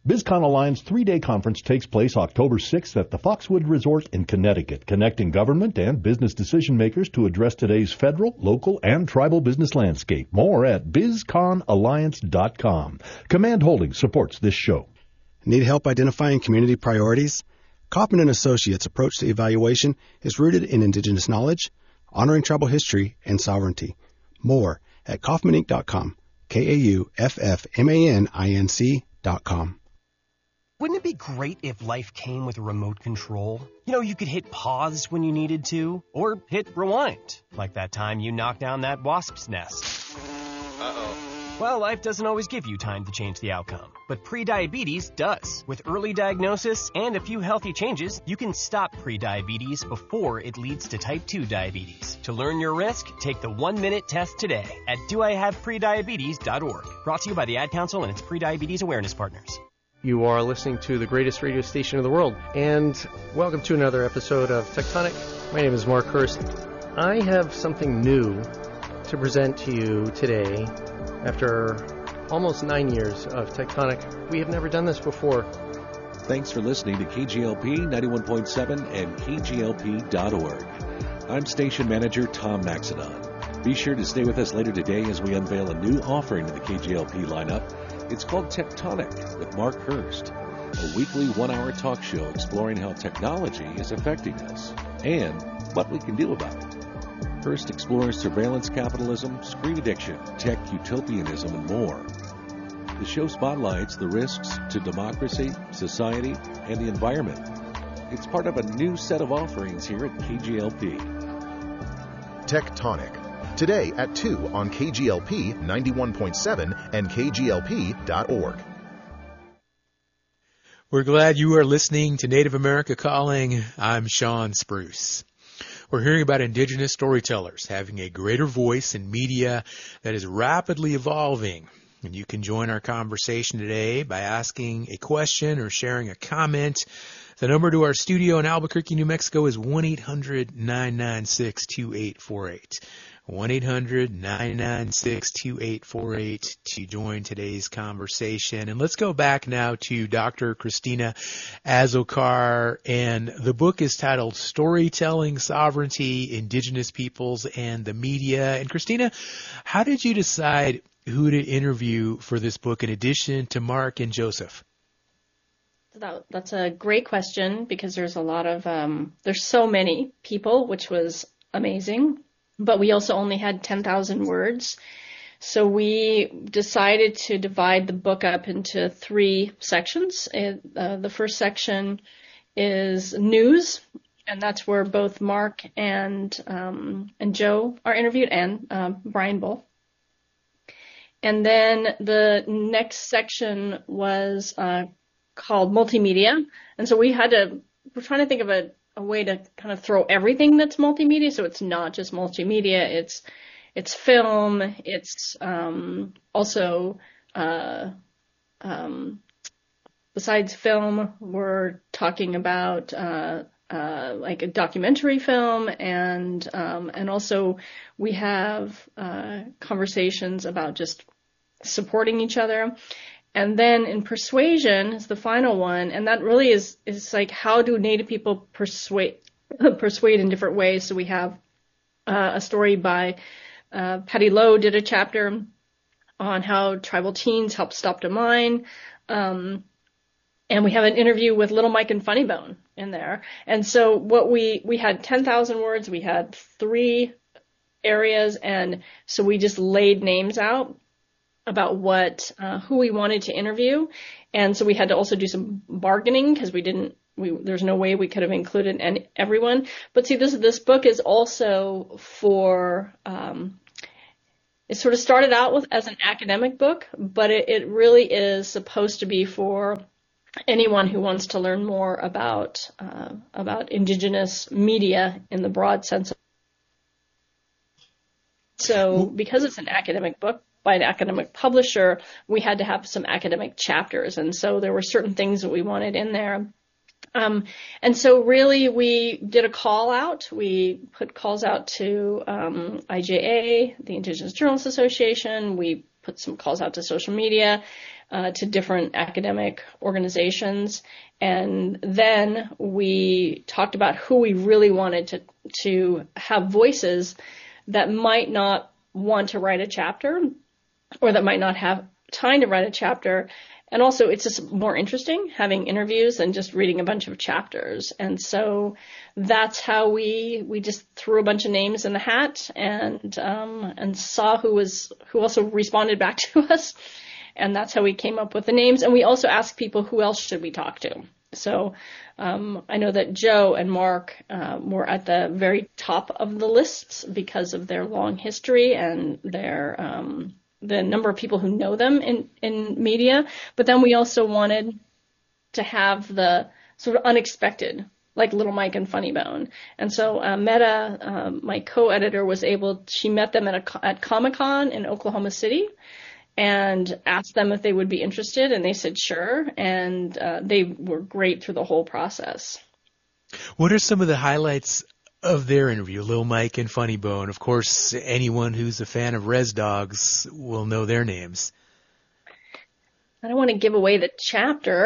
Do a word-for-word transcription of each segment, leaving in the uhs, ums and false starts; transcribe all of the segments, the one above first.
BizCon Alliance three-day conference takes place October sixth at the Foxwood Resort in Connecticut, connecting government and business decision makers to address today's federal, local, and tribal business landscape. More at biz con alliance dot com. Command Holdings supports this show. Need help identifying community priorities? Kaufman and Associates' approach to evaluation is rooted in indigenous knowledge, honoring tribal history, and sovereignty. More at kaufman inc dot com. K A U F F M A N I N C dot com. Wouldn't it be great if life came with a remote control? You know, you could hit pause when you needed to, or hit rewind, like that time you knocked down that wasp's nest. Uh-oh. Well, life doesn't always give you time to change the outcome, but prediabetes does. With early diagnosis and a few healthy changes, you can stop prediabetes before it leads to type two diabetes. To learn your risk, take the one-minute test today at do I have prediabetes dot org. Brought to you by the Ad Council and its prediabetes awareness partners. You are listening to the greatest radio station in the world, and welcome to another episode of Tectonic. My name is Mark Hurst. I have something new to present to you today. After almost nine years of Tectonic, we have never done this before. Thanks for listening to K G L P ninety-one point seven and K G L P dot org. I'm station manager Tom Maxedon. Be sure to stay with us later today as we unveil a new offering in the K G L P lineup. It's called Tectonic with Mark Hurst, a weekly one-hour talk show exploring how technology is affecting us and what we can do about it. Hurst explores surveillance capitalism, screen addiction, tech utopianism, and more. The show spotlights the risks to democracy, society, and the environment. It's part of a new set of offerings here at K G L P. Tectonic. Today at two on K G L P ninety-one point seven and K G L P dot org. We're glad you are listening to Native America Calling. I'm Sean Spruce. We're hearing about indigenous storytellers having a greater voice in media that is rapidly evolving. And you can join our conversation today by asking a question or sharing a comment. The number to our studio in Albuquerque, New Mexico is one eight hundred nine nine six two eight four eight. one eight hundred nine nine six two eight four eight to join today's conversation. And let's go back now to Doctor Christina Azócar, and the book is titled Storytelling, Sovereignty, Indigenous Peoples, and the Media. And Christina, how did you decide who to interview for this book in addition to Mark and Joseph? That, that's a great question, because there's a lot of, um, there's so many people, which was amazing. But we also only had ten thousand words. So we decided to divide the book up into three sections. It, uh, the first section is news, and that's where both Mark and um, and Joe are interviewed, and uh, Brian Bull. And then the next section was uh, called multimedia. And so we had to, we're trying to think of a a way to kind of throw everything that's multimedia. So it's not just multimedia, it's, it's film, it's, um, also, uh, um, besides film, we're talking about, uh, uh, like a documentary film, and, um, and also we have, uh, conversations about just supporting each other. And then in persuasion is the final one, and that really is is like, how do Native people persuade persuade in different ways? So we have uh, a story by uh, Patty Lowe did a chapter on how tribal teens help stop the mine, um, and we have an interview with Little Mike and Funny Bone in there. And so what we we had ten thousand words, we had three areas, and so we just laid names out about what, uh, who we wanted to interview. And so we had to also do some bargaining, because we didn't, we, there's no way we could have included any, everyone. But see, this, this book is also for, um, it sort of started out with as an academic book, but it, it really is supposed to be for anyone who wants to learn more about, uh, about indigenous media in the broad sense. So because it's an academic book, by an academic publisher, we had to have some academic chapters. And so there were certain things that we wanted in there. Um, and so really we did a call out. We put calls out to um, I J A, the Indigenous Journalists Association. We put some calls out to social media. uh, to different academic organizations. And then we talked about who we really wanted to, to have voices that might not want to write a chapter or that might not have time to write a chapter. And also, it's just more interesting having interviews than just reading a bunch of chapters. And so that's how we we just threw a bunch of names in the hat and um, and saw who was who also responded back to us. And that's how we came up with the names. And we also asked people, who else should we talk to? So um, I know that Joe and Mark uh, were at the very top of the lists because of their long history and their um, the number of people who know them in, in media. But then we also wanted to have the sort of unexpected, like Little Mike and Funny Bone. And so uh, Meta, uh, my co-editor, was able, she met them at, a, at Comic-Con in Oklahoma City and asked them if they would be interested, and they said sure, and uh, they were great through the whole process. What are some of the highlights of their interview, Little Mike and Funny Bone? Of course, anyone who's a fan of Res Dogs will know their names. I don't want to give away the chapter.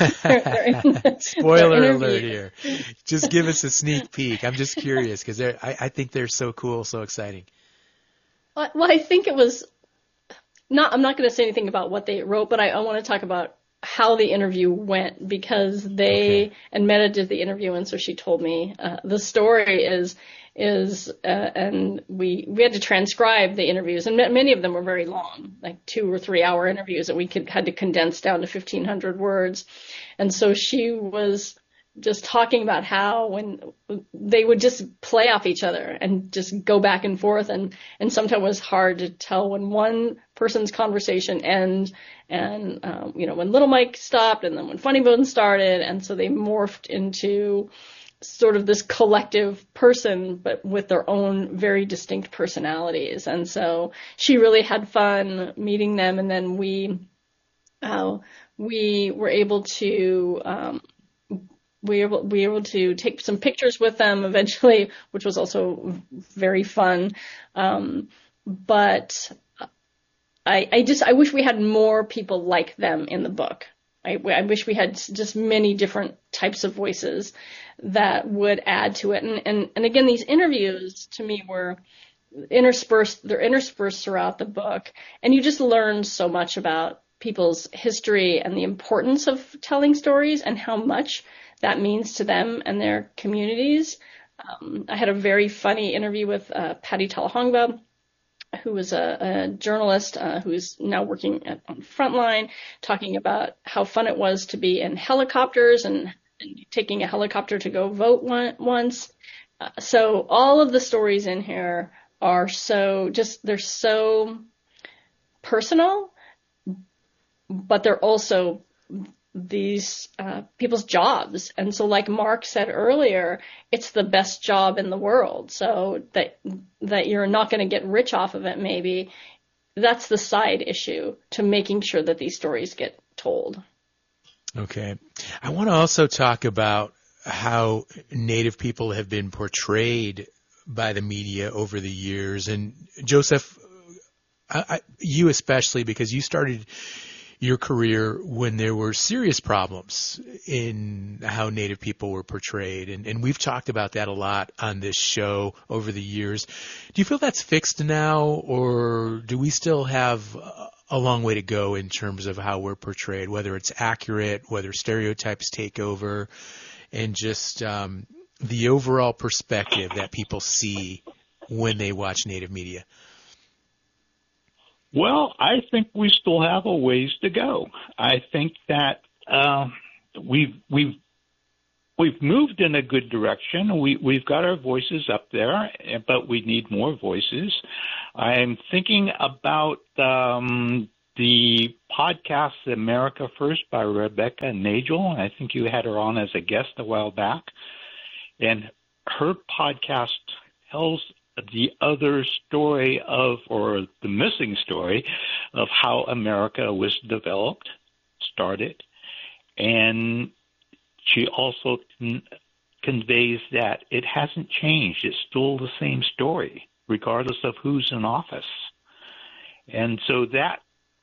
Spoiler alert here. Just give us a sneak peek. I'm just curious because I, I think they're so cool, so exciting. Well, well I think it was not, I'm not going to say anything about what they wrote, but I, I want to talk about how the interview went, because they okay. and Meta did the interview, and so she told me uh, the story is is uh, and we we had to transcribe the interviews, and many of them were very long, like two or three hour interviews that we could had to condense down to fifteen hundred words, and so she was just talking about how when they would just play off each other and just go back and forth, and and sometimes it was hard to tell when one person's conversation ends and um, you know, when Little Mike stopped and then when Funny Bone started, and so they morphed into sort of this collective person but with their own very distinct personalities. And so she really had fun meeting them, and then we uh, we were able to um, we were, able, we were able to take some pictures with them eventually, which was also very fun. Um, but I, I just, I wish we had more people like them in the book. I, I wish we had just many different types of voices that would add to it. And, and, and again, these interviews to me were interspersed, they're interspersed throughout the book. And you just learn so much about people's history and the importance of telling stories and how much that means to them and their communities. Um, I had a very funny interview with uh, Patty Talahongba, who was a, a journalist uh, who's now working at, on Frontline, talking about how fun it was to be in helicopters and, and taking a helicopter to go vote one, once. Uh, so all of the stories in here are so just, they're so personal, but they're also these uh, people's jobs. And so like Mark said earlier, it's the best job in the world. So that that you're not going to get rich off of it, maybe. That's the side issue to making sure that these stories get told. Okay. I want to also talk about how Native people have been portrayed by the media over the years. And Joseph, I, I, you especially, because you started your career when there were serious problems in how Native people were portrayed. And, and we've talked about that a lot on this show over the years. Do you feel that's fixed now, or do we still have a long way to go in terms of how we're portrayed, whether it's accurate, whether stereotypes take over, and just um, the overall perspective that people see when they watch Native media? Well, I think we still have a ways to go. I think that uh, we've we've we've moved in a good direction. We we've got our voices up there, but we need more voices. I'm thinking about um, the podcast America First by Rebecca Nagel. I think you had her on as a guest a while back, and her podcast tells the other story of, or the missing story of how America was developed, started. And she also con- conveys that it hasn't changed. It's still the same story, regardless of who's in office. And so that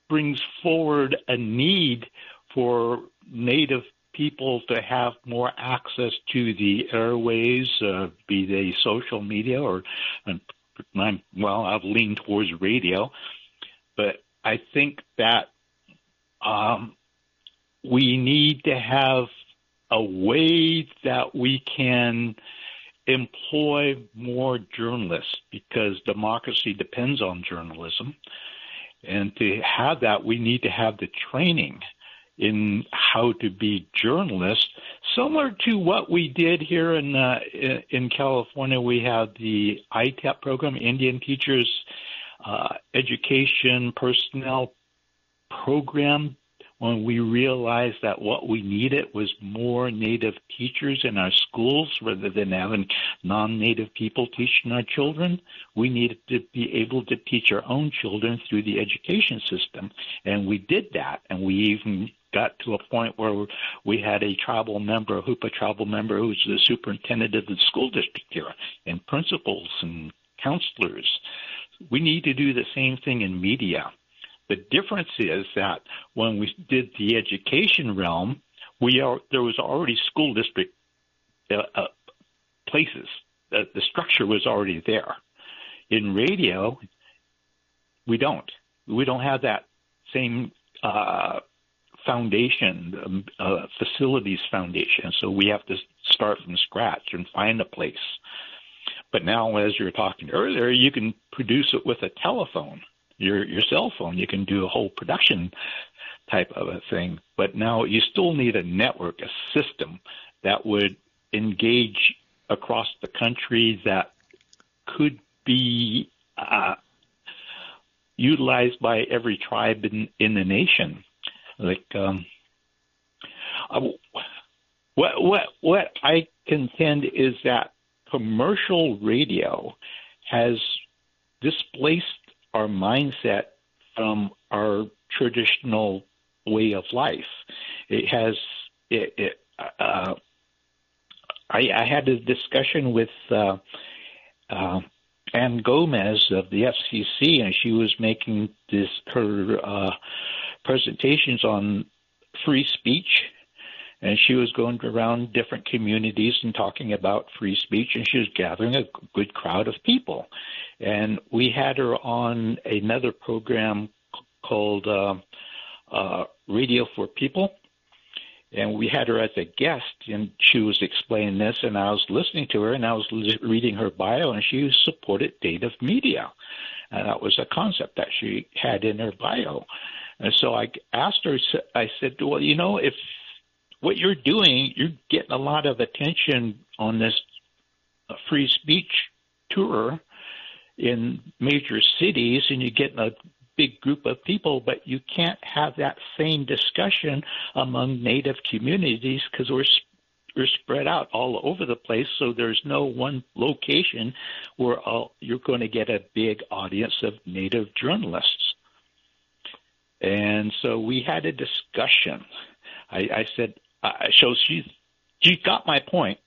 brings forward a need for Native people to have more access to the airways, uh, be they social media or, I'm, well, I've leaned towards radio. But I think that um, we need to have a way that we can employ more journalists, because democracy depends on journalism. And to have that, we need to have the training in how to be journalists, similar to what we did here in uh, in California. We have the I T E P program, Indian Teachers uh, Education Personnel Program, when we realized that what we needed was more Native teachers in our schools rather than having non-Native people teaching our children. We needed to be able to teach our own children through the education system, and we did that, and we even got to a point where we had a tribal member, a Hoopa tribal member, who was the superintendent of the school district here, and principals and counselors. We need to do the same thing in media. The difference is that when we did the education realm, we are there was already school district uh, uh, places. Uh, the structure was already there. In radio, we don't. We don't have that same uh, foundation, um, uh, facilities foundation. So we have to start from scratch and find a place. But now, as you were talking earlier, you can produce it with a telephone. Your your cell phone, you can do a whole production type of a thing. But now you still need a network, a system that would engage across the country, that could be uh, utilized by every tribe in, in the nation. Like um, uh, what what what I contend is that commercial radio has displaced our mindset from our traditional way of life. It has. It, it, uh, I, I had a discussion with uh, uh, Ann Gomez of the F C C, and she was making this her uh, presentations on free speech. And she was going around different communities and talking about free speech, and she was gathering a good crowd of people. And we had her on another program called uh, uh, Radio for People, and we had her as a guest, and she was explaining this, and I was listening to her, and I was reading her bio, and she supported native media. And that was a concept that she had in her bio. And so I asked her, I said, well, you know, if what you're doing, you're getting a lot of attention on this free speech tour in major cities, and you're getting a big group of people, but you can't have that same discussion among Native communities because we're we're spread out all over the place, so there's no one location where all, you're going to get a big audience of Native journalists. And so we had a discussion. I, I said, uh, so she, she got my point,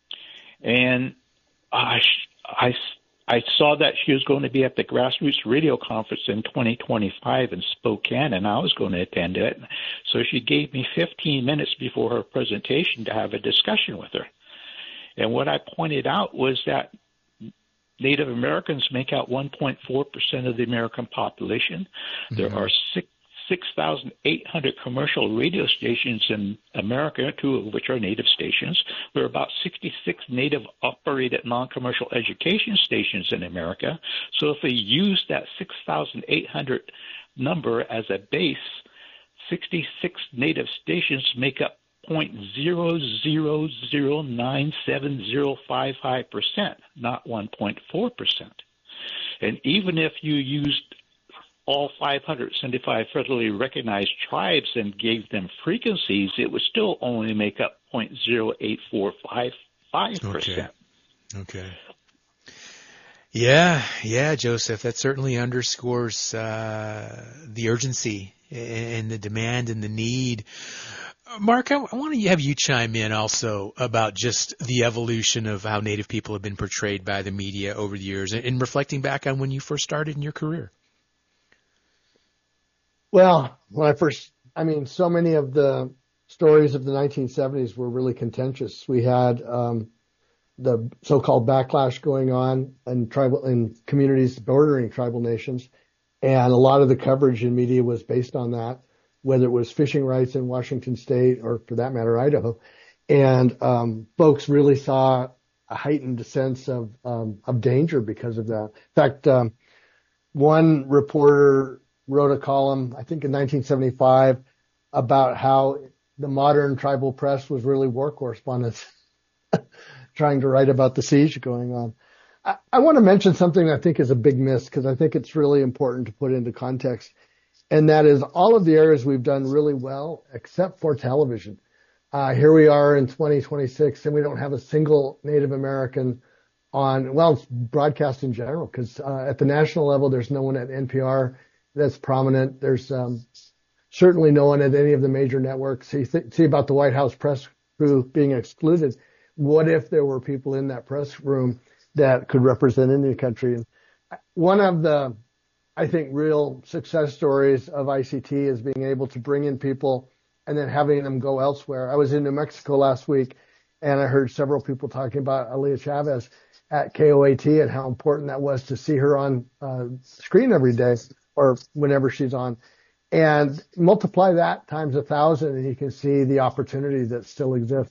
and I, I, I saw that she was going to be at the Grassroots Radio Conference in twenty twenty-five in Spokane, and I was going to attend it. So she gave me fifteen minutes before her presentation to have a discussion with her. And what I pointed out was that Native Americans make out one point four percent of the American population. Mm-hmm. There are six six thousand eight hundred commercial radio stations in America, two of which are Native stations. There are about sixty-six Native-operated non-commercial education stations in America. So if we use that six thousand eight hundred number as a base, sixty-six Native stations make up zero point zero zero zero nine seven zero five five percent, not one point four percent. And even if you used all five hundred seventy-five federally recognized tribes and gave them frequencies, it would still only make up zero point zero eight four five five percent. Okay. Okay. Yeah, yeah, Joseph, that certainly underscores uh, the urgency and the demand and the need. Mark, I, I want to have you chime in also about just the evolution of how Native people have been portrayed by the media over the years, and, and reflecting back on when you first started in your career. Well, when I first, I mean, so many of the stories of the nineteen seventies were really contentious. We had um, the so-called backlash going on in tribal in communities bordering tribal nations, and a lot of the coverage in media was based on that, whether it was fishing rights in Washington State or, for that matter, Idaho. And um, folks really saw a heightened sense of um, of danger because of that. In fact, um, one reporter wrote a column, I think in nineteen seventy-five, about how the modern tribal press was really war correspondents trying to write about the siege going on. I, I want to mention something that I think is a big miss, because I think it's really important to put into context, and that is all of the areas we've done really well except for television. Uh, here we are in twenty twenty-six, and we don't have a single Native American on, well, broadcast in general, because uh, at the national level, there's no one at N P R that's prominent. There's um, certainly no one at any of the major networks. You th- see about the White House press crew being excluded. What if there were people in that press room that could represent Indian country? And one of the, I think, real success stories of I C T is being able to bring in people and then having them go elsewhere. I was in New Mexico last week, and I heard several people talking about Aaliyah Chavez at K O A T and how important that was to see her on uh, screen every day or whenever she's on. And multiply that times a thousand, and you can see the opportunity that still exists.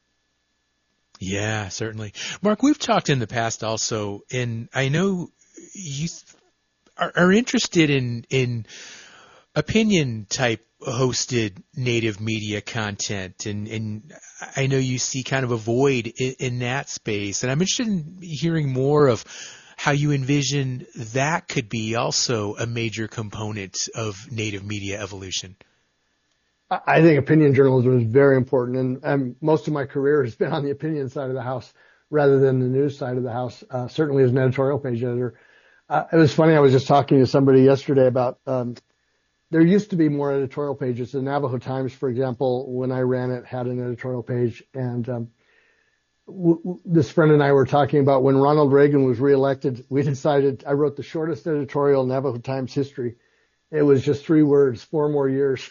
Yeah, certainly. Mark, we've talked in the past also, and I know you are, are interested in, in opinion type hosted native media content, and, and I know you see kind of a void in, in that space, and I'm interested in hearing more of how you envision that could be also a major component of native media evolution. I think opinion journalism is very important, and, and most of my career has been on the opinion side of the house rather than the news side of the house, uh, certainly as an editorial page editor. Uh, it was funny, I was just talking to somebody yesterday about um, there used to be more editorial pages. The Navajo Times, for example, when I ran it, had an editorial page, and um, w- w- this friend and I were talking about when Ronald Reagan was reelected, we decided, I wrote the shortest editorial in Navajo Times history. It was just three words, four more years.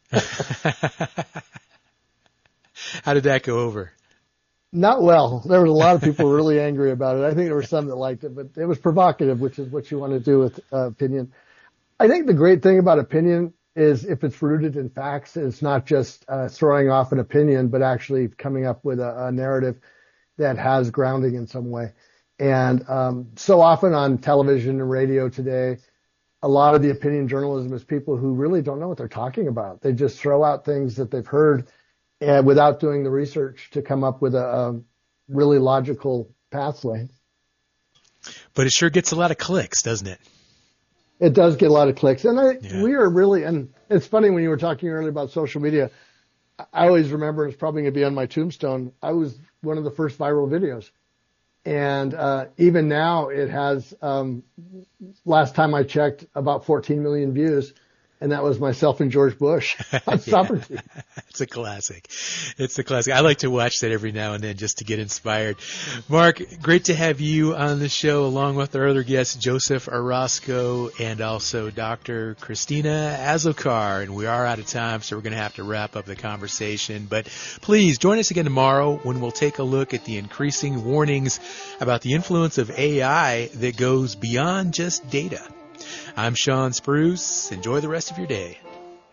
How did that go over? Not well. There was a lot of people really angry about it. I think there were some that liked it, but it was provocative, which is what you want to do with uh, opinion. I think the great thing about opinion is if it's rooted in facts, it's not just uh, throwing off an opinion, but actually coming up with a, a narrative that has grounding in some way. And um, so often on television and radio today, a lot of the opinion journalism is people who really don't know what they're talking about. They just throw out things that they've heard uh, without doing the research to come up with a, a really logical pathway. But it sure gets a lot of clicks, doesn't it? It does get a lot of clicks. And I, yeah. we are really, and it's funny when you were talking earlier about social media, I always remember, it's probably going to be on my tombstone, I was one of the first viral videos. And uh, even now it has, um, last time I checked, about fourteen million views. And that was myself and George Bush on sovereignty. It's a classic. It's a classic. I like to watch that every now and then just to get inspired. Mark, great to have you on the show along with our other guests, Joseph Orozco and also Doctor Christina Azokar. And we are out of time, so we're going to have to wrap up the conversation. But please join us again tomorrow when we'll take a look at the increasing warnings about the influence of A I that goes beyond just data. I'm Sean Spruce. Enjoy the rest of your day.